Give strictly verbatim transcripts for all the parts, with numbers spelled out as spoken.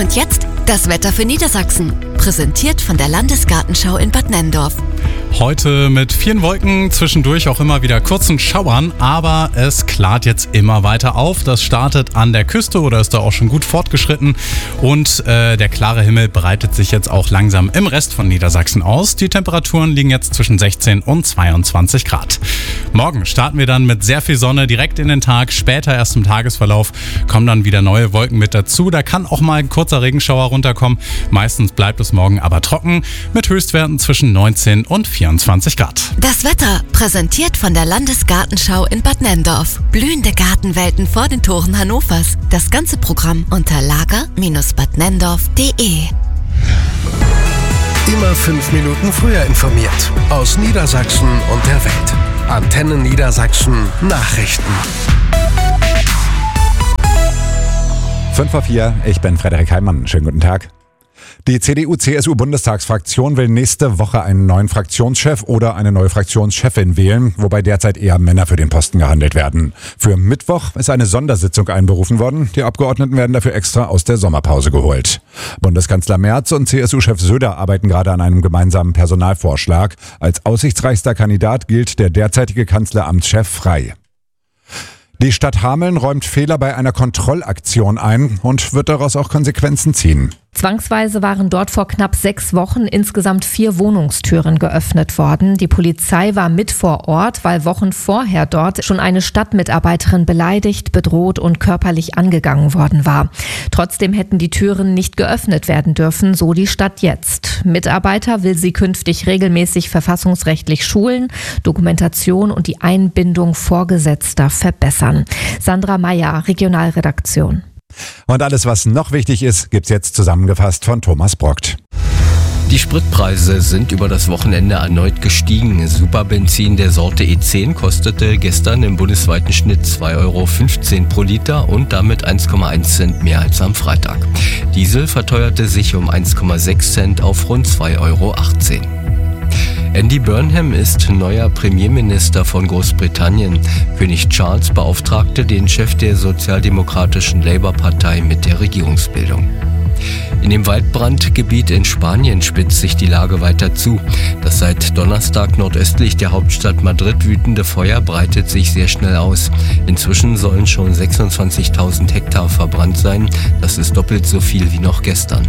Und jetzt das Wetter für Niedersachsen. Präsentiert von der Landesgartenschau in Bad Nenndorf. Heute mit vielen Wolken, zwischendurch auch immer wieder kurzen Schauern, aber es klart jetzt immer weiter auf. Das startet an der Küste oder ist da auch schon gut fortgeschritten und äh, der klare Himmel breitet sich jetzt auch langsam im Rest von Niedersachsen aus. Die Temperaturen liegen jetzt zwischen sechzehn und zweiundzwanzig Grad. Morgen starten wir dann mit sehr viel Sonne direkt in den Tag. Später erst im Tagesverlauf kommen dann wieder neue Wolken mit dazu. Da kann auch mal ein kurzer Regenschauer runterkommen. Meistens bleibt es morgen aber trocken mit Höchstwerten zwischen neunzehn und vierundzwanzig Grad. Das Wetter präsentiert von der Landesgartenschau in Bad Nenndorf. Blühende Gartenwelten vor den Toren Hannovers. Das ganze Programm unter lager Bindestrich bad nenndorf punkt de. Immer fünf Minuten früher informiert. Aus Niedersachsen und der Welt. Antenne Niedersachsen Nachrichten. fünf vor vier, ich bin Frederik Heimann. Schönen guten Tag. Die C D U-C S U-Bundestagsfraktion will nächste Woche einen neuen Fraktionschef oder eine neue Fraktionschefin wählen, wobei derzeit eher Männer für den Posten gehandelt werden. Für Mittwoch ist eine Sondersitzung einberufen worden. Die Abgeordneten werden dafür extra aus der Sommerpause geholt. Bundeskanzler Merz und C S U-Chef Söder arbeiten gerade an einem gemeinsamen Personalvorschlag. Als aussichtsreichster Kandidat gilt der derzeitige Kanzleramtschef Frey. Die Stadt Hameln räumt Fehler bei einer Kontrollaktion ein und wird daraus auch Konsequenzen ziehen. Zwangsweise waren dort vor knapp sechs Wochen insgesamt vier Wohnungstüren geöffnet worden. Die Polizei war mit vor Ort, weil Wochen vorher dort schon eine Stadtmitarbeiterin beleidigt, bedroht und körperlich angegangen worden war. Trotzdem hätten die Türen nicht geöffnet werden dürfen, so die Stadt jetzt. Mitarbeiter will sie künftig regelmäßig verfassungsrechtlich schulen, Dokumentation und die Einbindung Vorgesetzter verbessern. Sandra Meyer, Regionalredaktion. Und alles, was noch wichtig ist, gibt's jetzt zusammengefasst von Thomas Brockt. Die Spritpreise sind über das Wochenende erneut gestiegen. Superbenzin der Sorte E zehn kostete gestern im bundesweiten Schnitt zwei Euro fünfzehn pro Liter und damit eins Komma eins Cent mehr als am Freitag. Diesel verteuerte sich um eins Komma sechs Cent auf rund zwei Euro achtzehn. Andy Burnham ist neuer Premierminister von Großbritannien. König Charles beauftragte den Chef der sozialdemokratischen Labour-Partei mit der Regierungsbildung. In dem Waldbrandgebiet in Spanien spitzt sich die Lage weiter zu. Das seit Donnerstag nordöstlich der Hauptstadt Madrid wütende Feuer breitet sich sehr schnell aus. Inzwischen sollen schon sechsundzwanzigtausend Hektar verbrannt sein. Das ist doppelt so viel wie noch gestern.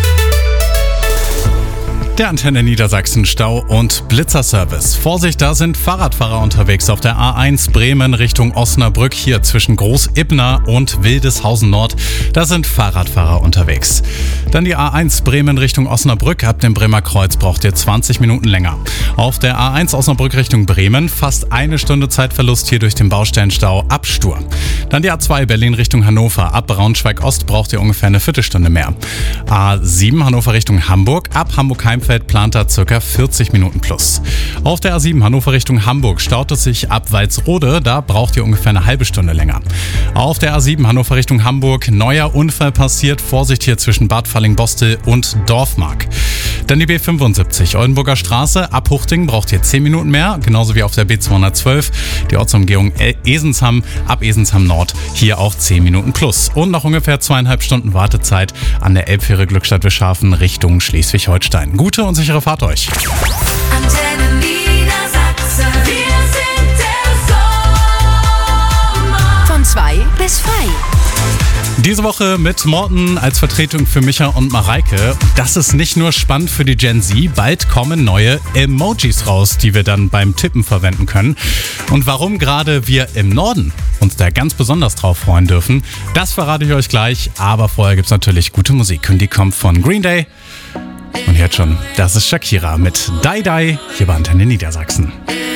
Der Antenne Niedersachsen Stau- und Blitzerservice. Vorsicht, da sind Fahrradfahrer unterwegs auf der A eins Bremen Richtung Osnabrück, hier zwischen Groß-Ibna und Wildeshausen Nord. Da sind Fahrradfahrer unterwegs. Dann die A eins Bremen Richtung Osnabrück. Ab dem Bremer Kreuz braucht ihr zwanzig Minuten länger. Auf der A eins Osnabrück Richtung Bremen fast eine Stunde Zeitverlust hier durch den Baustellenstau ab Stur. Dann die A zwei Berlin Richtung Hannover. Ab Braunschweig Ost braucht ihr ungefähr eine Viertelstunde mehr. A sieben Hannover Richtung Hamburg. Ab Hamburg-Heimfeld plant er ca. vierzig Minuten plus. Auf der A sieben Hannover Richtung Hamburg staut es sich ab Walsrode, da braucht ihr ungefähr eine halbe Stunde länger. Auf der A sieben Hannover Richtung Hamburg, neuer Unfall passiert, Vorsicht hier zwischen Bad Fallingbostel und Dorfmark. Dann die B fünfundsiebzig Oldenburger Straße, ab Huchting braucht ihr zehn Minuten mehr, genauso wie auf der B zweihundertzwölf, die Ortsumgehung Esensham, ab Esensham Nord, hier auch zehn Minuten plus. Und noch ungefähr zweieinhalb Stunden Wartezeit an der Elbfähre Glückstadt-Wischhafen Richtung Schleswig-Holstein. Gute und sichere Fahrt euch. Antenne Niedersachsen, wir sind der Sommer. Von zwei bis frei. Diese Woche mit Morten als Vertretung für Micha und Mareike. Das ist nicht nur spannend für die Gen Z, bald kommen neue Emojis raus, die wir dann beim Tippen verwenden können. Und warum gerade wir im Norden uns da ganz besonders drauf freuen dürfen, das verrate ich euch gleich. Aber vorher gibt's natürlich gute Musik und die kommt von Green Day. Und jetzt schon, das ist Shakira mit Die Die hier bei Antenne Niedersachsen.